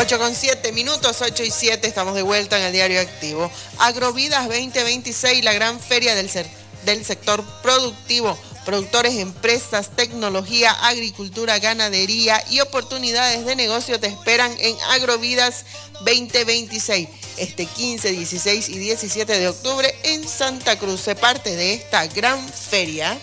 8:07, 8:07, estamos de vuelta en el Diario Activo. Agrovidas 2026, la gran feria del sector productivo. Productores, empresas, tecnología, agricultura, ganadería y oportunidades de negocio te esperan en Agrovidas 2026. Este 15, 16 y 17 de octubre en Santa Cruz. Se parte de esta gran feria.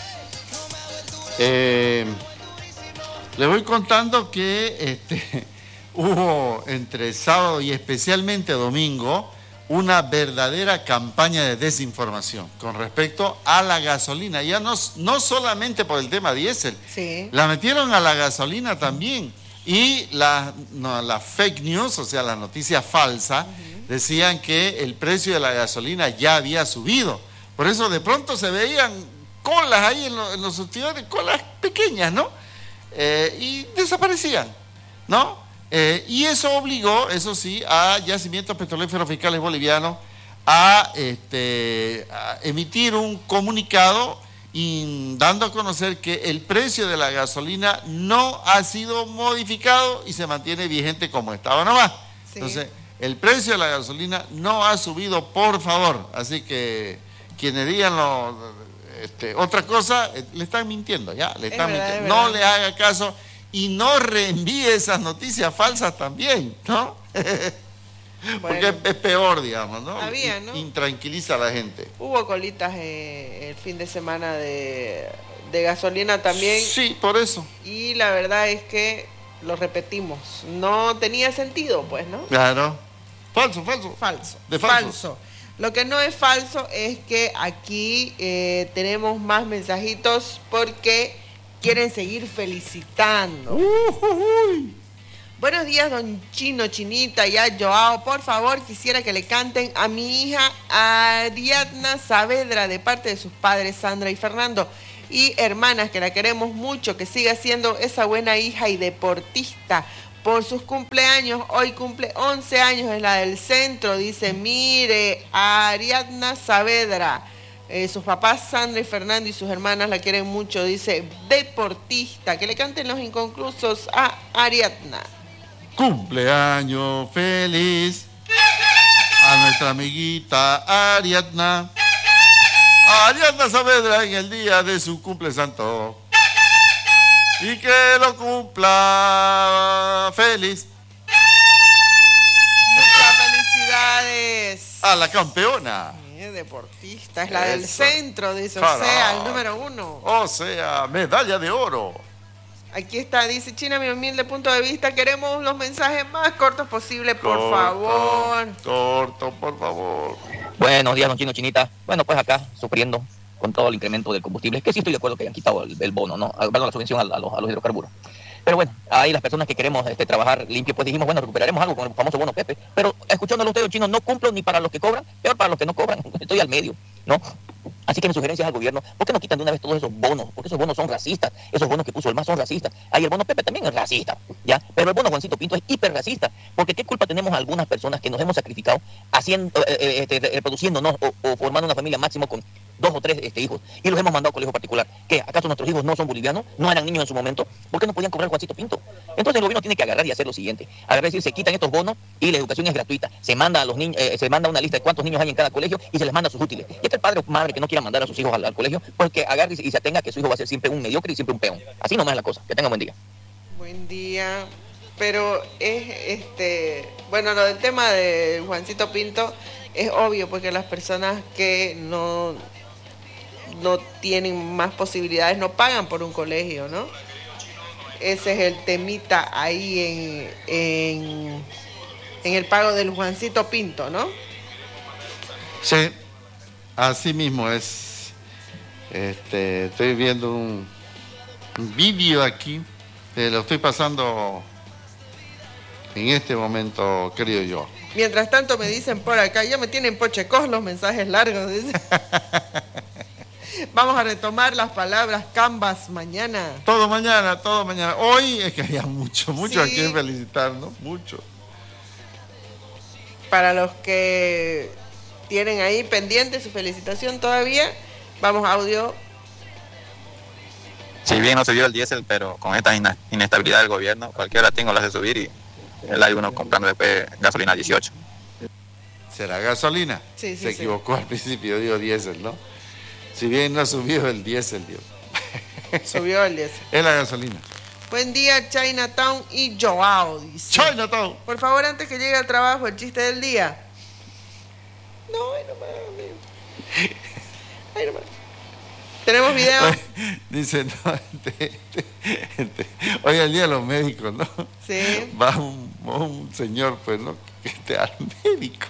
Le voy contando que hubo entre sábado y especialmente domingo una verdadera campaña de desinformación con respecto a la gasolina. Ya no solamente por el tema diésel, sí, la metieron a la gasolina también. Y la fake news, o sea, la noticia falsa, decían que el precio de la gasolina ya había subido. Por eso de pronto se veían colas ahí en los surtidores, colas pequeñas, ¿no? Y desaparecían, ¿no? Y eso obligó, eso sí, a Yacimientos Petrolíferos Fiscales Bolivianos a emitir un comunicado y dando a conocer que el precio de la gasolina no ha sido modificado y se mantiene vigente como estaba nomás. Sí. Entonces, el precio de la gasolina no ha subido, por favor. Así que quienes digan otra cosa, le están mintiendo, ya, le están mintiendo. No le haga caso. Y no reenvíe esas noticias falsas también, ¿no? Porque es peor, digamos, ¿no? Había, ¿no? Intranquiliza a la gente. Hubo colitas el fin de semana de gasolina también. Sí, por eso. Y la verdad es que, lo repetimos, no tenía sentido, pues, ¿no? Claro. Falso. Falso. De falso. Lo que no es falso es que aquí tenemos más mensajitos porque quieren seguir felicitando. Buenos días, don Chino, Chinita, ya Joao. Por favor, quisiera que le canten a mi hija Ariadna Saavedra de parte de sus padres Sandra y Fernando y hermanas, que la queremos mucho, que siga siendo esa buena hija y deportista. Por sus cumpleaños, hoy cumple 11 años, es la del centro, dice, mire, Ariadna Saavedra. Sus papás Sandra y Fernando y sus hermanas la quieren mucho, dice, deportista, que le canten los inconclusos a Ariadna. Cumpleaños feliz a nuestra amiguita Ariadna Saavedra en el día de su cumple santo. Y que lo cumpla feliz. Muchas felicidades. A la campeona. Deportista, es la del centro, dice, o sea, el número 1. O sea, medalla de oro. Aquí está, dice China, mi humilde punto de vista, queremos los mensajes más cortos posible, por favor. Corto, por favor. Buenos días, don Chino, Chinita. Bueno, pues acá, sufriendo con todo el incremento del combustible, que sí estoy de acuerdo que hayan quitado el bono, ¿no? Bueno, la subvención a los hidrocarburos. Pero bueno, ahí las personas que queremos trabajar limpio, pues dijimos, bueno, recuperaremos algo con el famoso bono Pepe. Pero escuchándolo usted, Chino, no cumplo ni para los que cobran, peor para los que no cobran. Estoy al medio, ¿no? Así que mi sugerencia es al gobierno, ¿por qué no quitan de una vez todos esos bonos? Porque esos bonos son racistas, esos bonos que puso el MAS son racistas. Ahí el bono Pepe también es racista, ¿ya? Pero el bono Juancito Pinto es hiperracista, porque ¿qué culpa tenemos algunas personas que nos hemos sacrificado haciendo, reproduciéndonos o formando una familia máximo con 2 o 3 hijos, y los hemos mandado a colegio particular? ¿Qué? ¿Acaso nuestros hijos no son bolivianos? ¿No eran niños en su momento? ¿Por qué no podían cobrar Juancito Pinto? Entonces el gobierno tiene que agarrar y hacer lo siguiente, decir, se quitan estos bonos y la educación es gratuita, se manda a los niños, se manda una lista de cuántos niños hay en cada colegio y se les manda sus útiles. Y el padre o madre que no quiera mandar a sus hijos al colegio, pues que agarre y se atenga que su hijo va a ser siempre un mediocre y siempre un peón. Así nomás es la cosa. Que tenga buen día. Buen día. Pero es bueno, lo del tema de Juancito Pinto es obvio, porque las personas que no tienen más posibilidades no pagan por un colegio, ¿no? Ese es el temita ahí en el pago del Juancito Pinto, ¿no? Sí, así mismo es. Estoy viendo un vídeo aquí, lo estoy pasando en este momento, querido yo. Mientras tanto me dicen por acá, ya me tienen pochecos los mensajes largos, dice. Vamos a retomar las palabras Canvas mañana. Todo mañana. Hoy es que había mucho sí, a quien felicitar, ¿no? Mucho. Para los que tienen ahí pendiente su felicitación todavía, vamos a audio. Si bien no se dio el diésel, pero con esta inestabilidad del gobierno, cualquiera tengo las de subir y Hay uno comprando después gasolina 18. ¿Será gasolina? Sí, Se equivocó al principio, digo diésel, ¿no? Si bien no ha subido el diésel, Dios. Subió el 10. Es la gasolina. Buen día, Chinatown y Joao, dice. Chinatown. Por favor, antes que llegue al trabajo, el chiste del día. No, ahí nomás, amigo. Ahí nomás. Tenemos video. Dice, no, hoy es el día de los médicos, ¿no? Sí. Va un señor, pues, ¿no? Al médico.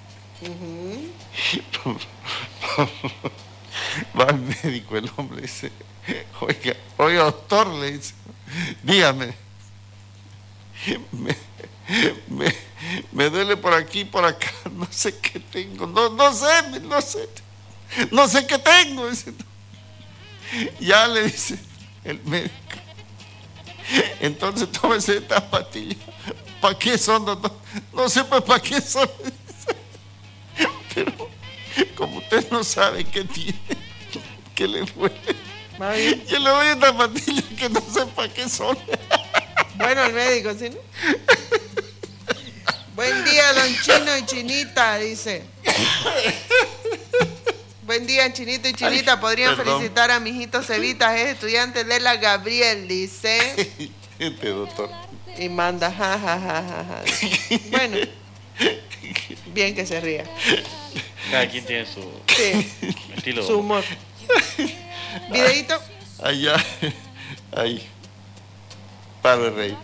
Va al médico, el hombre dice, oiga, doctor, le dice, dígame, me duele por aquí, por acá, no sé qué tengo, no sé qué tengo, dice. Ya le dice el médico, entonces tómese esta pastilla. ¿Para qué son, doctor? No sé, pues, ¿para qué son? Pero como usted no sabe qué tiene, qué le fue, yo le doy esta pastilla que no sé para qué son. Bueno, el médico, ¿sí? ¿No? Buen día, don Chino y Chinita, dice. Buen día, Chinito y Chinita. Podrían felicitar a mi hijito Cevitas, es estudiante de la Gabriel, dice. Doctor. Y manda, ja. Bueno, bien que se ría. Cada quien tiene su estilo. Su humor. ¿Videíto? Allá, ahí. Para el rey.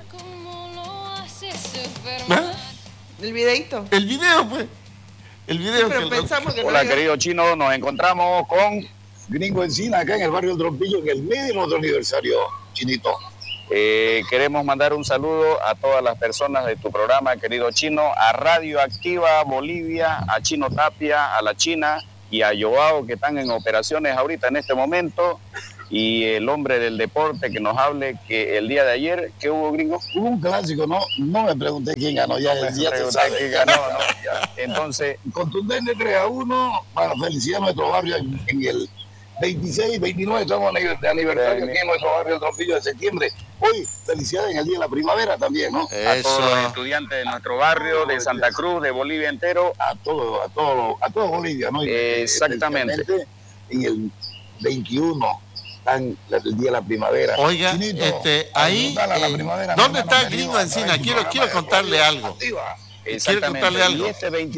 ¿Ah? ¿El videíto? El video, pues. El video. Sí, pero pensamos que Hola, no querido Chino, nos encontramos con Gringo Encina, acá en el barrio El Trompillo, en el medio de nuestro aniversario, Chinito. Queremos mandar un saludo a todas las personas de tu programa, querido Chino, a Radio Activa Bolivia, a Chino Tapia, a la China y a Joao, que están en operaciones ahorita en este momento, y el hombre del deporte que nos hable que el día de ayer, ¿qué hubo, Gringo? Hubo un clásico, no me pregunté quién ganó, ya se sabe quién ganó, ¿no? Ya. Entonces, contundente 3-1 para felicidad a nuestro barrio en el 26, 29, estamos de aniversario aquí en nuestro barrio El Trompillo de septiembre. Hoy, felicidades en el día de la primavera también, ¿no? A todos los estudiantes de nuestro barrio, de Santa Cruz, de Bolivia entero. A todo Bolivia, ¿no? Exactamente. En el 21 están el día de la primavera. Oiga, Chinito, ahí, ¿dónde está Gringo Encina? Quiero contarle algo. Exactamente. Y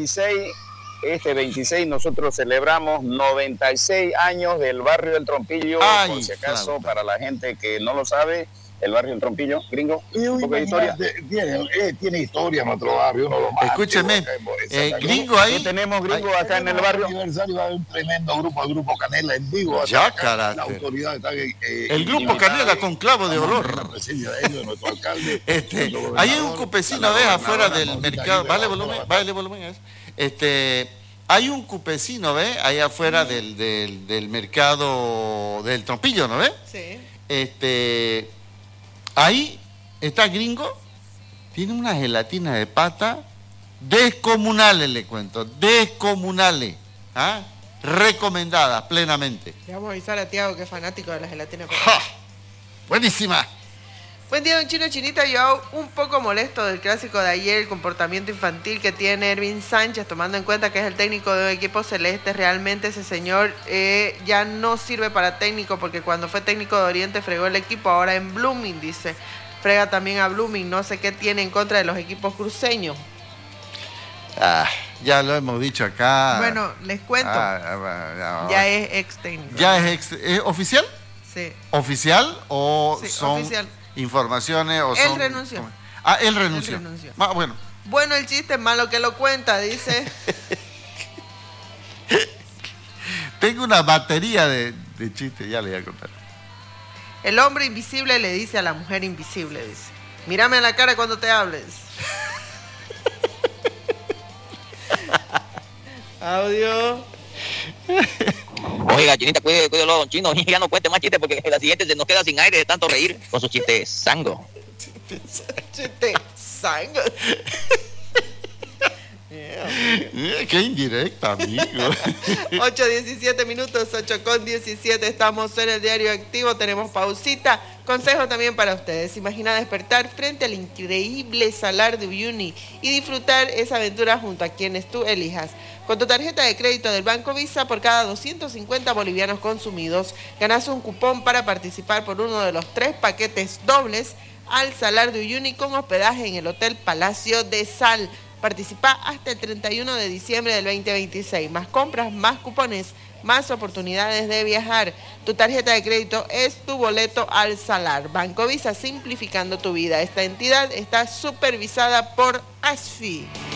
este 26 nosotros celebramos 96 años del barrio del Trompillo. Ay, por si acaso, para la gente que no lo sabe, el barrio del Trompillo, Gringo, un poco de historia. Tiene historia nuestro barrio, uno lo más. Escúcheme, Gringo ahí. ¿Qué tenemos, Gringo, acá en el barrio? Aniversario va a haber un tremendo grupo, el Grupo Canela en vivo. Ya, La carácter. autoridad está El Grupo Canela con clavo de olor. La presencia de ellos, de nuestro alcalde. Ahí hay un cupecino, ¿ves? Afuera del mercado. Vale volumen a eso. Hay un cupecino, ¿ves? Ahí afuera del mercado del Trompillo, ¿no ves? Sí. Ahí está Gringo, tiene una gelatina de pata descomunales, le cuento, descomunales, ¿ah? Recomendadas plenamente. Le vamos a avisar a Tiago que es fanático de la gelatina. ¡Ja! Buenísima. Buen día, don Chino Chinita. Yo un poco molesto del clásico de ayer, el comportamiento infantil que tiene Ervin Sánchez, tomando en cuenta que es el técnico de un equipo celeste. Realmente ese señor ya no sirve para técnico, porque cuando fue técnico de Oriente fregó el equipo, ahora en Blooming, dice. Frega también a Blooming, no sé qué tiene en contra de los equipos cruceños. Ya lo hemos dicho acá. Bueno, les cuento. Ya es ex técnico. ¿Ya es oficial? Sí. ¿Oficial o sí, son oficial. Informaciones o Él son... renunció. Él renunció. Bueno. Bueno, el chiste es malo que lo cuenta, dice. Tengo una batería de chistes, ya le voy a contar. El hombre invisible le dice a la mujer invisible, dice, mírame a la cara cuando te hables. Audio. Oiga, Chinita, cuídelo, don Chino. Ya no cuente más chistes porque la siguiente se nos queda sin aire de tanto reír con sus chistes sango. Chiste sango. Qué indirecta, amigo. 8:17 minutos, 8:17. Estamos en el Diario Activo. Tenemos pausita. Consejo también para ustedes. Imagina despertar frente al increíble Salar de Uyuni y disfrutar esa aventura junto a quienes tú elijas. Con tu tarjeta de crédito del Banco Visa, por cada 250 bolivianos consumidos, ganas un cupón para participar por uno de los 3 paquetes dobles al Salar de Uyuni con hospedaje en el Hotel Palacio de Sal. Participa hasta el 31 de diciembre del 2026. Más compras, más cupones, más oportunidades de viajar. Tu tarjeta de crédito es tu boleto al Salar. Banco Visa, simplificando tu vida. Esta entidad está supervisada por ASFI.